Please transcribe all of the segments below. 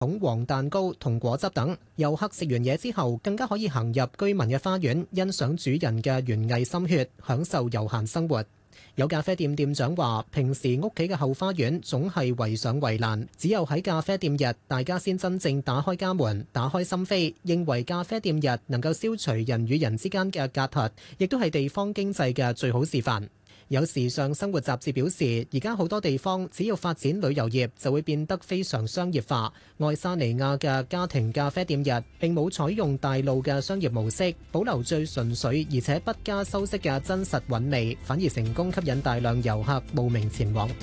桶黃蛋糕同果汁等。遊客食完嘢之後，更加可以行入居民嘅花園，欣賞主人嘅園藝心血，享受悠閒生活。有咖啡店店長話：平時屋企嘅後花園總係圍上圍欄，只有喺咖啡店日，大家先真正打開家門，打開心扉。認為咖啡店日能夠消除人與人之間嘅隔閡，亦都係地方經濟嘅最好示範。有時尚生活雜誌表示，而家好多地方只要發展旅遊業，就會變得非常商業化。愛沙尼亞嘅家庭咖啡店日並冇採用大路嘅商業模式，保留最純粹而且不加修飾嘅真實韻味，反而成功吸引大量遊客慕名前往。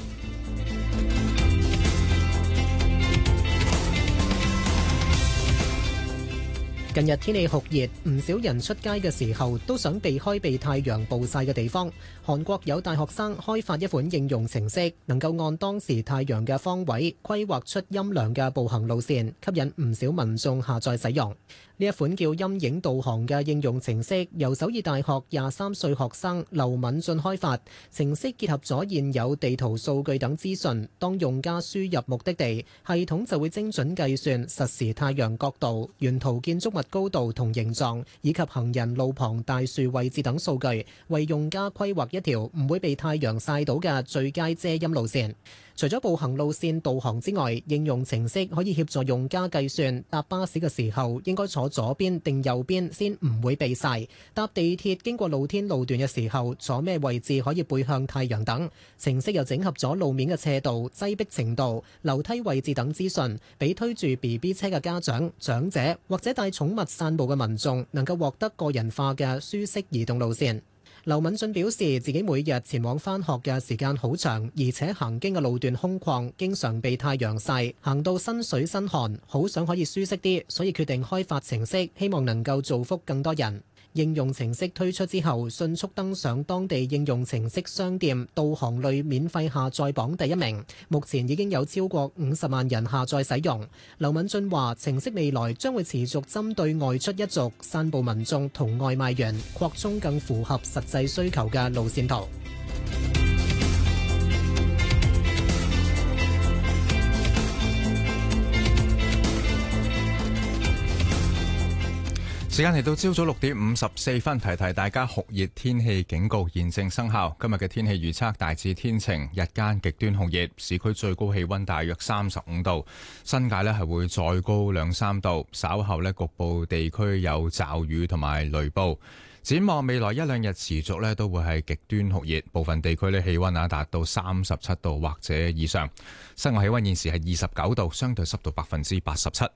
近日天氣酷熱，唔少人出街嘅時候都想避開被太陽暴曬嘅地方。韓國有大學生開發一款應用程式，能夠按當時太陽嘅方位規劃出陰涼嘅步行路線，吸引唔少民眾下載使用。呢一款叫陰影導航嘅應用程式，由首爾大學23歲學生劉敏俊開發。程式結合咗現有地圖數據等資訊，當用家輸入目的地，系統就會精準計算實時太陽角度、沿途建築物高度同形狀，以及行人路旁大樹位置等數據，為用家規劃一條唔會被太陽曬到嘅最佳遮陰路線。除咗步行路線導航之外，應用程式可以協助用家計算搭巴士嘅時候應該坐左邊定右邊先唔會被曬，搭地鐵經過露天路段嘅時候坐咩位置可以背向太陽等。程式又整合咗路面嘅斜度、擠迫程度、樓梯位置等資訊，俾推住 BB 車嘅家長、長者或者帶寵物散步嘅民眾能夠獲得個人化嘅舒適移動路線。劉敏俊表示，自己每日前往返學嘅時間好長，而且行經嘅路段空曠，經常被太陽曬，行到身水身汗，好想可以舒適啲，所以決定開發程式，希望能夠造福更多人。應用程式推出之後，迅速登上當地應用程式商店導航類免費下載榜第1名。目前已經有超過50萬人下載使用。劉敏俊話：程式未來將會持續針對外出一族、散步民眾同外賣員，擴充更符合實際需求嘅路線圖。 時間嚟到朝早6點54分，提提大家酷熱天氣警告現正生效。今日嘅天氣預測大致天晴，日間極端酷熱，市區最高氣溫大約35度，新界呢係會再高2-3度。稍後呢局部地區有驟雨同埋雷暴。展望未來1-2日持續呢都會係極端酷熱，部分地區呢氣溫達到37度或者以上。室外氣溫現時係29度，相對濕度87%。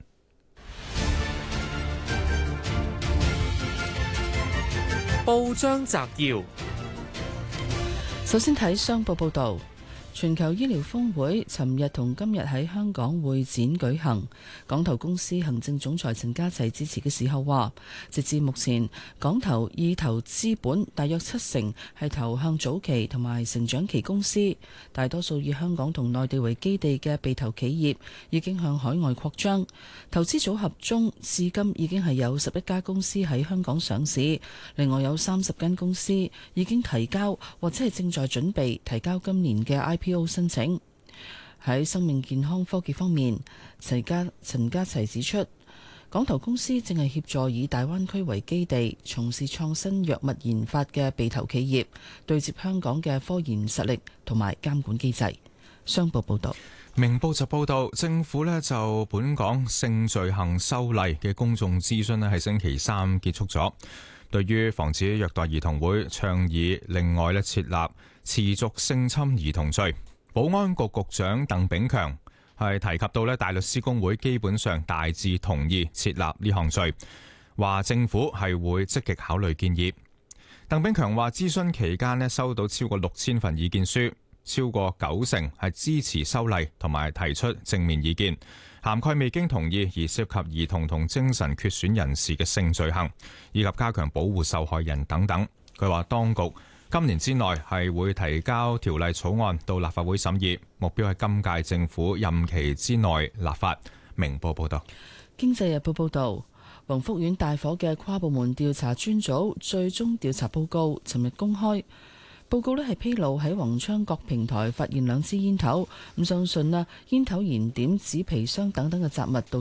報章摘要： 首先睇商報報道，全球醫療峰會尋日同今日喺香港會展舉行。港投公司行政總裁陳家齊致辭嘅時候話，直至目前，港投意投資本大約70%係投向早期同埋成長期公司，大多數以香港同內地為基地嘅被投企業已經向海外擴張。投資組合中，至今已經係有11家公司喺香港上市，另外有30間公司已經提交或者係正在準備提交今年嘅 IPO 申請。喺生命健康科技方面，陳家齊指出，港投公司正係協助以大灣區為基地從事創新藥物研發嘅被投企業，對接香港嘅科研實力同埋監管機制。商報報道。 明報就報道，政府就本港性罪行修例嘅公眾諮詢喺星期三結束咗。對於防止虐待兒童會倡議另外設立持續性侵兒童罪，保安局局長鄧炳強係提及到大律師公會基本上大致同意設立呢項罪，話政府係會積極考慮建議。鄧炳強話諮詢期間收到超過6000份意見書，超過90%係支持修例同埋提出正面意見，涵蓋未經同意而涉及兒童同精神缺損人士嘅性罪行，以及加強保護受害人等等。佢話當局今年之內係會提交條例草案到立法會審議，目標係今屆政府任期之內立法。明報報道。 經濟日報報道，宏福苑大火嘅跨部門調查專組最終調查報告尋日公開。 報告呢係披露喺宏昌各平台發現2支煙頭，咁相信煙頭燃點、紙皮箱等等嘅雜物到